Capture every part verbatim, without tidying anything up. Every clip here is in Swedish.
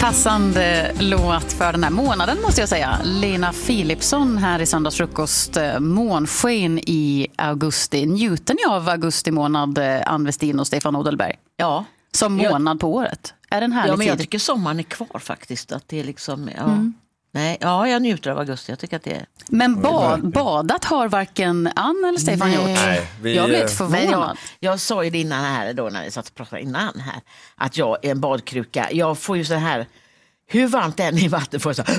Passande låt för den här månaden måste jag säga. Lena Philipsson här i Söndagsfrukost. Månsken i augusti. Njuter ni av augusti månad, Ann Westin och Stefan Odelberg? Ja. Som månad jag, på året. Är den här ja, men jag tid? tycker sommaren är kvar faktiskt. Att det är liksom, ja. Mm. Nej, ja, jag njuter av augusti. Jag tycker att det är... Men ba- badat har varken Ann eller Stefan Nej. gjort. Nej, vi, Jag blev eh, förvånad. Men jag, jag sa ju det innan här då när vi satt och pratade innan här. Att jag är en badkruka. Jag får ju så här... Hur varmt det än i vatten får jag så...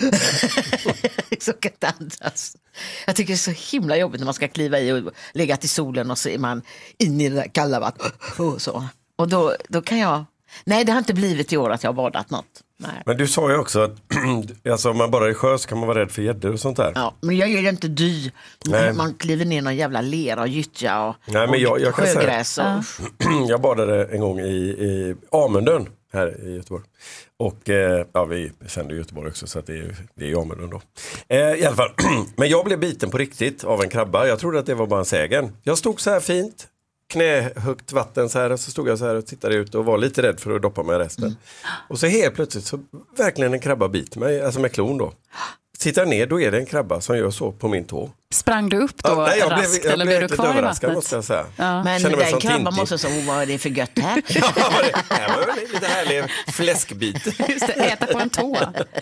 så kan jag inte andas. Jag tycker det är så himla jobbigt när man ska kliva i och lägga till solen och så är man in i det där kalla vattnet. Och så. Och då, då kan jag... Nej, det har inte blivit i år att jag har badat något. Nej. Men du sa ju också att alltså, om man bara är sjö så kan man vara rädd för gäddor och sånt där. Ja, men jag gör det inte dy. Nej. Man kliver ner någon jävla lera och gyttja och, Nej, men och jag, jag kan säga- sjögräs. Och, Ja. Jag badade en gång i, i Amundön här i Göteborg. Och eh, ja, vi kände Göteborg också så att det är, det är Amundön då. Eh, I alla fall, men jag blev biten på riktigt av en krabba. Jag trodde att det var bara en sägen. Jag stod så här fint, knähögt vatten så här, och så stod jag så här och tittade ut och var lite rädd för att doppa mig i resten. Mm. Och så helt plötsligt så verkligen en krabba bit mig, alltså med klon då. Tittar ner, då är det en krabba som gör så på min tå. Sprang du upp då Ja, nej, jag blev, raskt jag eller blev blev du lite kvar i överraskad vattnet? måste jag säga. Ja. men Känner mig den som krabban Tintin. måste säga, oh, vad är det för gött här? Ja, det här var väl lite härlig fläskbit. Just det, äta på en tå.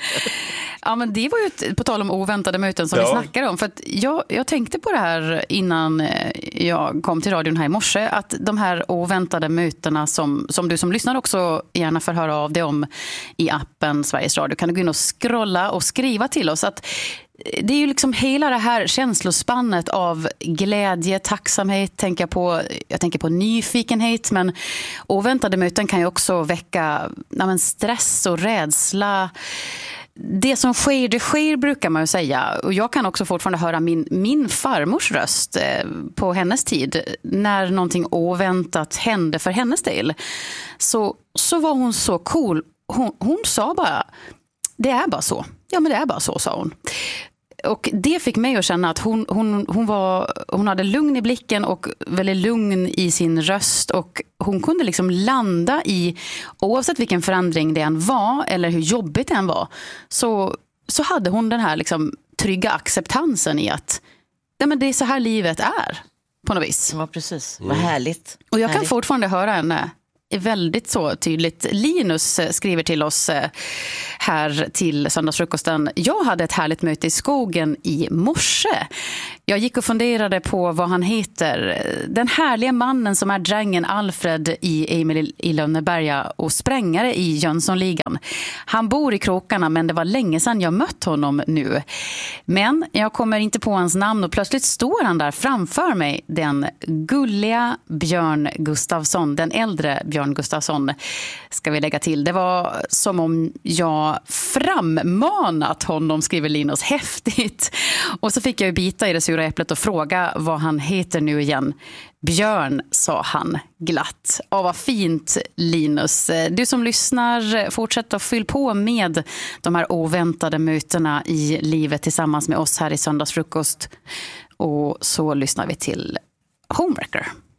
Ja, men det var ju ett, på tal om oväntade möten som Ja. vi snackade om. För att jag, jag tänkte på det här innan jag kom till radion här i morse. Att de här oväntade mötena som, som du som lyssnar också gärna får höra av dig om i appen Sveriges Radio. Kan du gå in och scrolla och skriva till oss att det är ju liksom hela det här känslospannet av glädje, tacksamhet, tänker jag, på, jag tänker på nyfikenhet, men oväntade möten kan ju också väcka ja, men stress och rädsla. Det som sker, det sker brukar man ju säga. Och jag kan också fortfarande höra min, min farmors röst eh, på hennes tid. När någonting oväntat hände för hennes del. Så, så var hon så cool. Hon, hon sa bara, det är bara så. Ja, men det är bara så, sa hon. Och det fick mig att känna att hon, hon, hon, var, hon hade lugn i blicken och väldigt lugn i sin röst. Och hon kunde liksom landa i, oavsett vilken förändring det än var eller hur jobbigt det än var, så, så hade hon den här liksom trygga acceptansen i att ja, men det är så här livet är på något vis. Ja, precis. Vad härligt. Och jag kan härligt. fortfarande höra henne är väldigt så tydligt. Linus skriver till oss här till Söndagsfrukosten. Jag hade ett härligt möte i skogen i morse. Jag gick och funderade på vad han heter. Den härliga mannen som är drängen Alfred i Emil i Lönneberga och sprängare i Jönssonligan. Han bor i krokarna, men det var länge sedan jag mött honom nu. Men jag kommer inte på hans namn och plötsligt står han där framför mig. Den gulliga Björn Gustafsson, den äldre Björn Gustafsson ska vi lägga till. Det var som om jag frammanat honom, skriver Linus. Häftigt. Och så fick jag ju bita i det sura äpplet och fråga vad han heter nu igen. Björn, sa han glatt. Ja, vad fint, Linus. Du som lyssnar, fortsätt att fylla på med de här oväntade mötena i livet tillsammans med oss här i Söndagsfrukost. Och så lyssnar vi till Homewrecker.